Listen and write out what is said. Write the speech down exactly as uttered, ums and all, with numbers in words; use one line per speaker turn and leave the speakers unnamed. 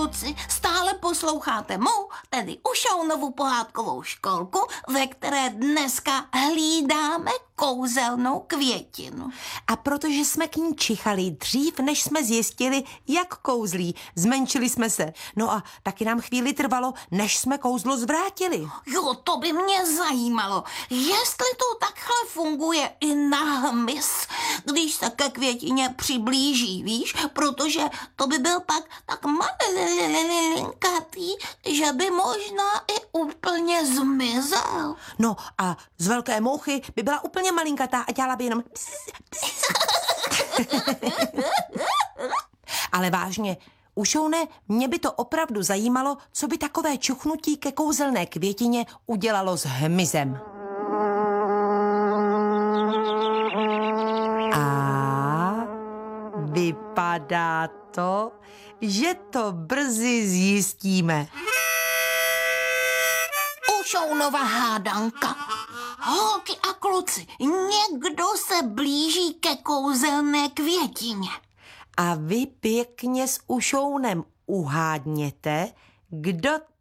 kluci, stále posloucháte mou, tedy Ušounovu pohádkovou školku, ve které dneska hlídáme kouzelnou květinu.
A protože jsme k ní čichali dřív, než jsme zjistili, jak kouzlí, zmenšili jsme se. No a taky nám chvíli trvalo, než jsme kouzlo zvrátili.
Jo, to by mě zajímalo, jestli to takhle funguje i na hmyz, když se ke květině přiblíží, víš, protože to by byl pak tak malinkatý, že by možná i úplně zmizel.
No a z velké mouchy by byla úplně malinkatá a dělala by jenom pss, pss. Ale vážně, Ušoune, mě by to opravdu zajímalo, co by takové čuchnutí ke kouzelné květině udělalo s hmyzem. A vypadá to, že to brzy zjistíme.
Ušounova hádanka. Holky a kluci, někdo se blíží ke kouzelné květině.
A vy pěkně s Ušounem uhádněte, kdo